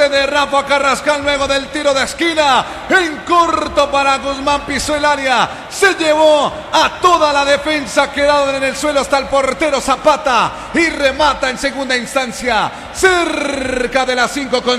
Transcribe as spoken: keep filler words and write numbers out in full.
remate de Rafa Carrascal luego del tiro de esquina. En corto para Guzmán, pisó el área. Se llevó a toda la defensa, quedado en el suelo hasta el portero Zapata. Y remata en segunda instancia. Cerca de las cinco con